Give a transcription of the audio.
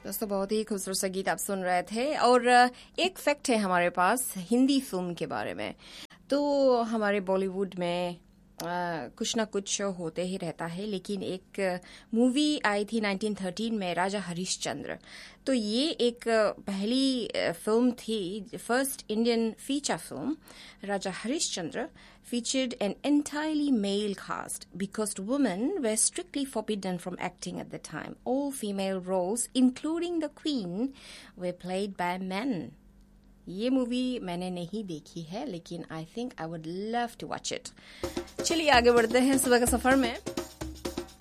दोस्तों बहुत ही खूबसूरत सा गीत आप सुन रहे थे। और एक फैक्ट है हमारे पास हिंदी फिल्म के बारे में। तो हमारे बॉलीवुड में कुछ ना कुछ होते ही रहता है, लेकिन एक मूवी आई थी 1913 में, राजा हरिश्चंद्र। तो ये एक पहली फिल्म थी, first Indian feature film. Raja Harishchandra featured an entirely male cast because women were strictly forbidden from acting at the time. All female roles, including the queen, were played by men. ये movie मैंने नहीं देखी है, लेकिन I think I would love to watch it. चलिए आगे बढ़ते हैं सुबह के सफर में।